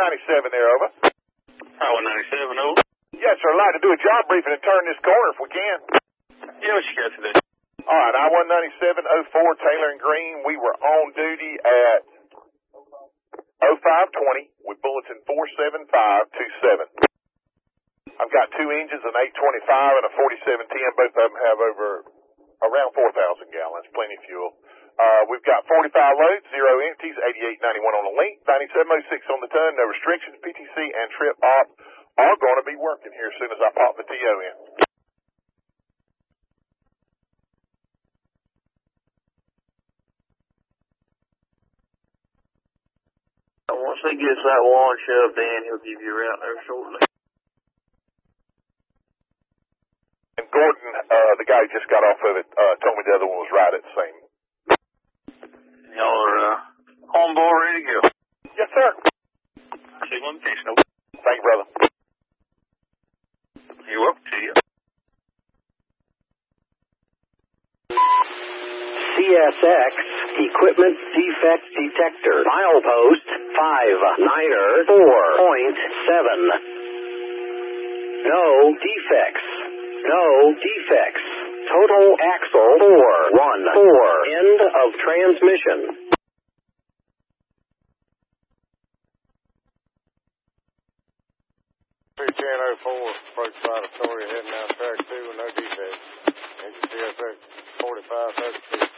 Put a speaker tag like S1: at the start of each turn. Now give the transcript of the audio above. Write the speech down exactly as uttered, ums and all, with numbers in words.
S1: ninety-seven there, over.
S2: Highway ninety-seven, over.
S1: Yes, sir. I'd like to do a job briefing and turn this corner if we can.
S2: Yeah, what you got today?
S1: All right, I one ninety-seven oh four Taylor and Green. We were on duty at oh five twenty with bulletin four seven five two seven. I've got two engines, an eight twenty-five and a forty-seven ten. Both of them have over around four thousand gallons, plenty of fuel. Uh, we've got forty-five loads, zero empties, eighty-eight ninety-one on the link, ninety-seven oh six on the ton, no restrictions. P T C and trip op are going to be working here as soon as I pop the T O in.
S2: Once he gets that one shoved in, he'll give you a route there shortly.
S1: And Gordon, uh, the guy who just got off of it, uh, told me the other one was right at the same.
S2: Y'all are, uh, on board, ready to go.
S1: Yes, sir.
S2: See one fish, no.
S1: Thank you, brother.
S2: You're welcome to you.
S3: C S X Equipment Defect Detector. Milepost five niner four point seven. No defects. No defects. Total axle four one four. End of transmission.
S4: three ten oh four, approach by Victoria, heading down track two with no defects. Engine C S X forty-five thirty-six.